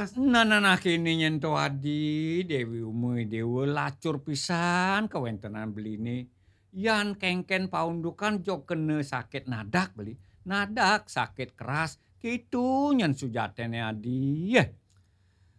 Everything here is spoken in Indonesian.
Nah kini nyentuh adi Dewi Umui dewe lacur pisan kewentenan beline. Yan kengken paundukan jok kene sakit nadak beli. Nadak sakit keras gitu nyen sujatene adi. Yeh.